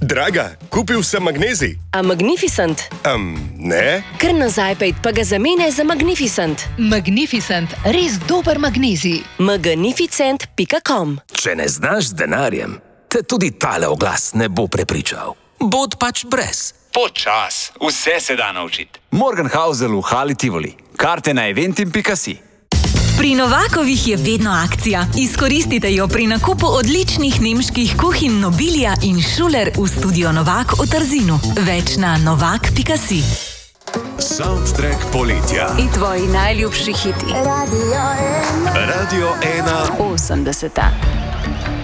Draga, kupil sem magnezij. A Magnificent? Ne. Kar nazaj pejt, pa ga zamene za Magnificent. Magnificent, res dober magnezij. Magnificent.com. Če ne znaš z denarjem, te tudi tale oglas ne bo prepričal. Bod pač brez. Počas, vse se da naučiti. Morgenhausel v Hali Tivoli. Karte na eventim.si. Pri Novakovih je vedno akcija. Izkoristite jo pri nakupu odličnih nemških kuhinj Nobilia in Schuler v studio Novak v Trzinu. Več na novak.si. Soundtrack poletja. In tvoji najljubši hiti. Radio 1. 80.